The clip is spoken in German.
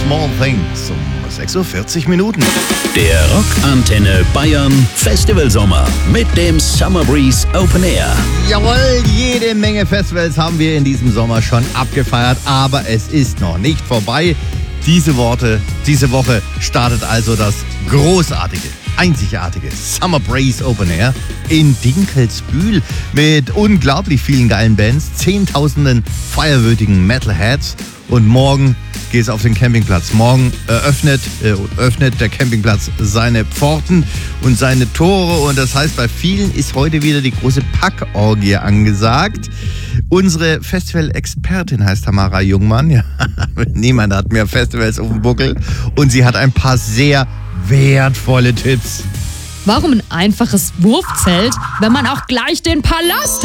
Small Things um 6:40 Uhr. Der Rockantenne Bayern Festivalsommer mit dem Summer Breeze Open Air. Jawohl, jede Menge Festivals haben wir in diesem Sommer schon abgefeiert, aber es ist noch nicht vorbei. Diese Woche startet also das großartige, einzigartige Summer Breeze Open Air in Dinkelsbühl mit unglaublich vielen geilen Bands, zehntausenden feierwürdigen Metalheads und morgen geht es auf den Campingplatz. Morgen öffnet der Campingplatz seine Pforten und seine Tore und das heißt, bei vielen ist heute wieder die große Packorgie angesagt. Unsere Festival-Expertin heißt Tamara Jungmann. Ja, niemand hat mehr Festivals auf dem Buckel und sie hat ein paar sehr wertvolle Tipps. Warum ein einfaches Wurfzelt, wenn man auch gleich den Palast